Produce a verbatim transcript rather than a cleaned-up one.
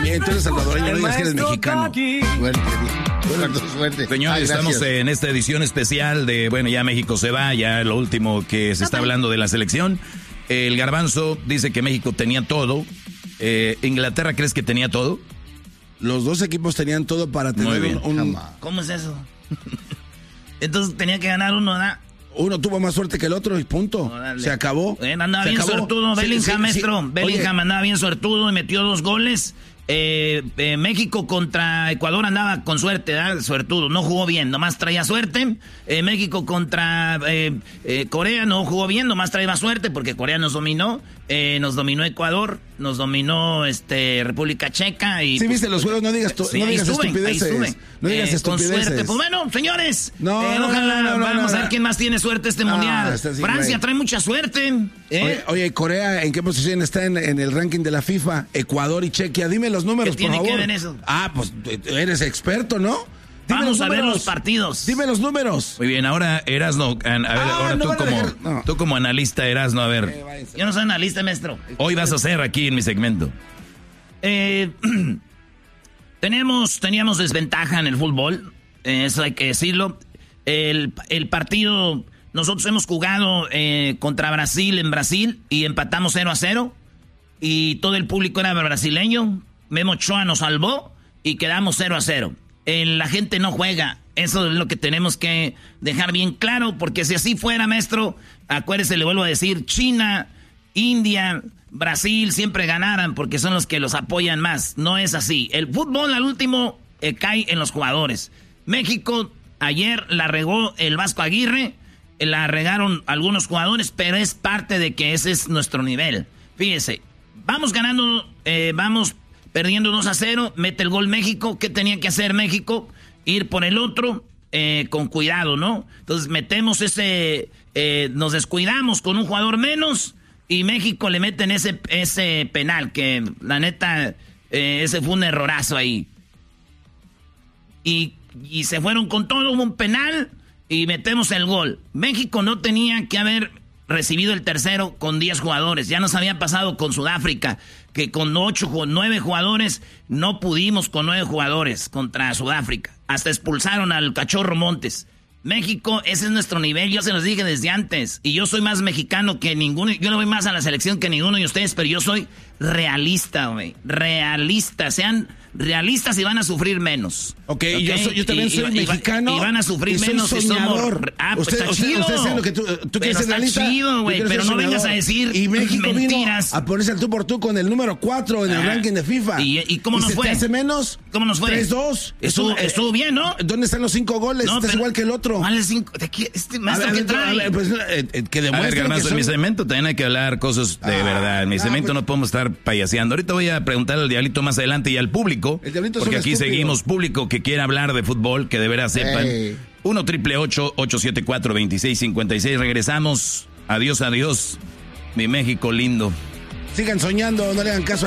bien, tú eres salvadoreño, no digas que eres mexicano. Suerte, suerte, suerte. Señores, ah, estamos en esta edición especial de, bueno, ya México se va, ya lo último que se está hablando de la selección. El Garbanzo dice que México tenía todo. Eh, ¿Inglaterra crees que tenía todo? Los dos equipos tenían todo para tener Muy bien. un... un... ¿Cómo es eso? Entonces tenía que ganar uno, ¿verdad? Uno tuvo más suerte que el otro y punto. No, se acabó. Bueno, andaba se bien acabó. suertudo, Sí, Bellingham, sí, maestro. sí. Bellingham Oye. andaba bien suertudo y metió dos goles. Eh, eh, México contra Ecuador andaba con suerte, ¿verdad? Suertudo, no jugó bien, nomás traía suerte. Eh, México contra eh, eh, Corea no jugó bien, nomás traía suerte porque Corea nos dominó. Eh, nos dominó Ecuador, nos dominó este República Checa. Y, Sí, pues, viste los juegos, no digas, tu, sí, no ahí digas estuve, estupideces. ahí estuve. No digas Eh, estupideces. Con suerte. Pues bueno, señores, No, eh, no, ojalá no, no, no, vamos no, a ver no. quién más tiene suerte este Ah, mundial. está así, Francia güey. trae mucha suerte. ¿eh? Oye, oye, Corea, ¿en qué posición está en, en el ranking de la FIFA? Ecuador y Chequia. Dime los números, ¿Qué tiene por que favor. ver eso? Ah, pues eres experto, ¿no? Dime Vamos los a ver números. los partidos. Dime los números. Muy bien, ahora Erasno, a ver, Ah, ahora no tú, van a como, dejar- no. tú como analista, Erasno, a ver, Yo no soy analista, maestro. hoy vas a hacer aquí en mi segmento. Eh, tenemos, teníamos desventaja en el fútbol, eh, eso hay que decirlo. El, el partido, nosotros hemos jugado eh, contra Brasil en Brasil y empatamos cero a cero. Y todo el público era brasileño. Memo Ochoa nos salvó y quedamos cero a cero. Eh, la gente no juega. Eso es lo que tenemos que dejar bien claro, porque si así fuera, maestro, acuérdese, le vuelvo a decir, China, India, Brasil siempre ganaran porque son los que los apoyan más. No es así. El fútbol al último eh, cae en los jugadores. México ayer la regó el Vasco Aguirre, eh, la regaron algunos jugadores, pero es parte de que ese es nuestro nivel. Fíjese, vamos ganando, eh, vamos perdiendo dos a cero, mete el gol México. ¿Qué tenía que hacer México? Ir por el otro eh, con cuidado, ¿no? Entonces metemos ese, eh, nos descuidamos con un jugador menos y México le meten ese, ese penal, que la neta, eh, ese fue un errorazo ahí. Y, y se fueron con todo, hubo un penal y metemos el gol. México no tenía que haber recibido el tercero con diez jugadores. Ya nos había pasado con Sudáfrica, que con ocho o nueve jugadores no pudimos con nueve jugadores contra Sudáfrica. Hasta expulsaron al Cachorro Montes. México, ese es nuestro nivel, yo se los dije desde antes. Y yo soy más mexicano que ninguno, yo le voy más a la selección que ninguno de ustedes, pero yo soy realista, güey. Realista, sean realistas y van a sufrir menos. Ok, ¿okay? Yo, soy, yo también Y- soy y- y- mexicano. Y van a sufrir y soy menos si somos... soñador. Ah, pues usted, está usted, chido. usted sabe lo que tú, tú Pero quieres ser está realista. chido, yo güey, quiero pero ser no vengas soñador. a decir y México mentiras. vino a ponerse al tú por tú con el número cuatro en el Ah. ranking de FIFA. ¿Y, y cómo ¿Y nos se fue? te hace menos? ¿Cómo nos fue? tres dos. Estuvo, Es un- estuvo bien, ¿no? ¿Dónde están los cinco goles? No, Estás pero- igual que el otro. ¿Cuál es cinco? ¿De qué? Este A maestro ver, que trae. a ver, pues, eh, eh, que A ver, demuestren que Garbanzo, en mi son... segmento también hay que hablar cosas de Ah, verdad. En mi ah, segmento pues- no podemos estar payaseando. Ahorita voy a preguntar al Diablito más adelante y al público. El Diablito es porque un aquí estúpido. seguimos público que quiere hablar de fútbol, que de veras sepan. Ey. uno triple ocho ocho siete cuatro dos seis cinco seis. Regresamos. Adiós, adiós. Mi México lindo. Sigan soñando, no le hagan caso a